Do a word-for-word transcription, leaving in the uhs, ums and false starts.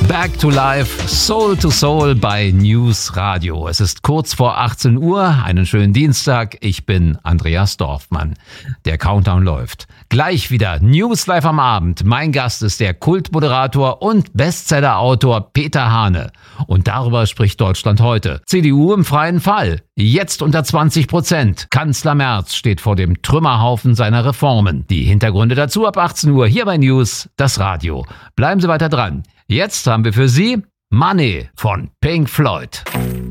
Back to Life, Soul to Soul bei News Radio. Es ist kurz vor achtzehn Uhr, einen schönen Dienstag. Ich bin Andreas Dorfmann. Der Countdown läuft. Gleich wieder News Live am Abend. Mein Gast ist der Kultmoderator und Bestsellerautor Peter Hane. Und darüber spricht Deutschland heute. C D U im freien Fall. Jetzt unter zwanzig Prozent. Kanzler Merz steht vor dem Trümmerhaufen seiner Reformen. Die Hintergründe dazu ab achtzehn Uhr hier bei News, das Radio. Bleiben Sie weiter dran. Jetzt haben wir für Sie Money von Pink Floyd.